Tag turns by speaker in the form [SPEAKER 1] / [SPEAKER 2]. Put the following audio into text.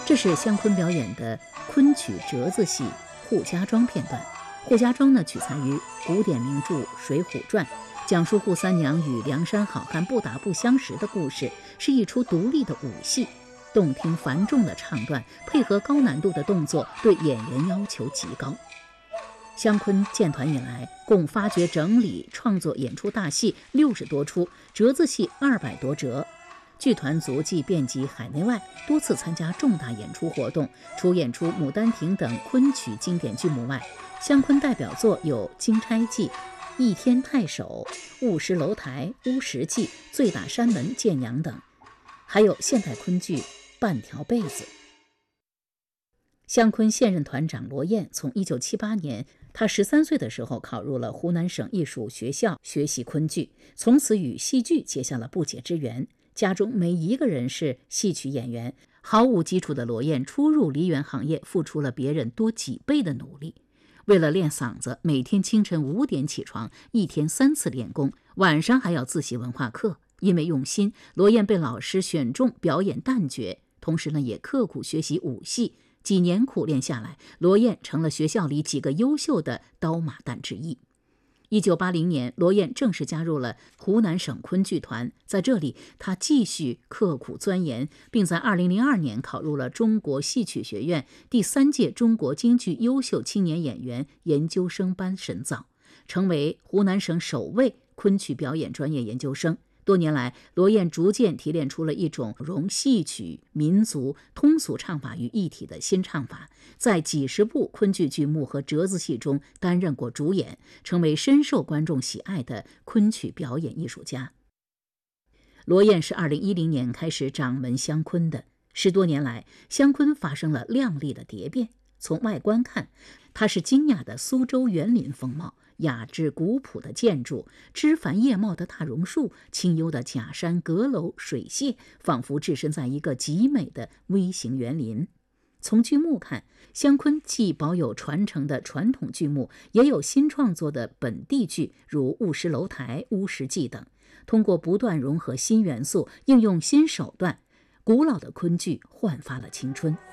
[SPEAKER 1] 这是湘昆表演的昆曲折子戏扈家庄片段。扈家庄呢，取材于古典名著《水浒传》，讲述扈三娘与梁山好汉不打不相识的故事，是一出独立的武戏。动听繁重的唱段配合高难度的动作，对演员要求极高。湘昆建团以来，共发掘整理创作演出大戏60多出，折子戏200多折。剧团足迹遍及海内外，多次参加重大演出活动，除演出《牡丹亭》等昆曲经典剧目外，湘昆代表作有《金钗记》、《倚天太守》、《雾石楼台》、《乌石记》、《醉打山门见阳》等，还有现代昆剧《半条被子》。湘昆现任团长罗燕从1978年他13岁的时候考入了湖南省艺术学校学习昆剧，从此与戏剧结下了不解之缘。家中没一个人是戏曲演员，毫无基础的罗燕初入梨园行业，付出了别人多几倍的努力。为了练嗓子，每天清晨5点起床，一天3次练功，晚上还要自习文化课。因为用心，罗燕被老师选中表演旦角，同时呢也刻苦学习武戏。几年苦练下来，罗燕成了学校里几个优秀的刀马旦之一。1980年，罗燕正式加入了湖南省昆剧团，在这里他继续刻苦钻研，并在2002年考入了中国戏曲学院第3届中国京剧优秀青年演员研究生班深造，成为湖南省首位昆曲表演专业研究生。多年来，罗燕逐渐提炼出了一种融戏曲、民族、通俗唱法于一体的新唱法，在几十部昆剧剧目和折子戏中担任过主演，成为深受观众喜爱的昆曲表演艺术家。罗燕是2010年开始掌门湘昆的，10多年来，湘昆发生了亮丽的蝶变。从外观看，它是精雅的苏州园林风貌，雅致古朴的建筑，枝繁叶茂的大榕树，清幽的假山阁楼水榭，仿佛置身在一个极美的微型园林。从剧目看，湘昆既保有传承的传统剧目，也有新创作的本地剧，如《雾石楼台》《乌石记》等。通过不断融合新元素，应用新手段，古老的昆剧焕发了青春。